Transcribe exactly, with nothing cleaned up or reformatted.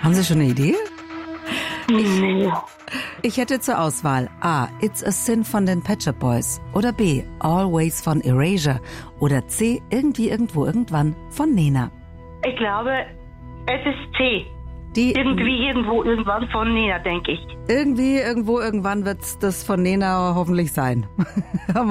Haben Sie schon eine Idee? Nee. Ich hätte zur Auswahl A. It's a Sin von den Pet Shop Boys oder B. Always von Erasure oder C. Irgendwie, irgendwo, irgendwann von Nena. Ich glaube, es ist C. Die Irgendwie, irgendwo, irgendwann von Nena, denke ich. Irgendwie, irgendwo, irgendwann wird das von Nena hoffentlich sein.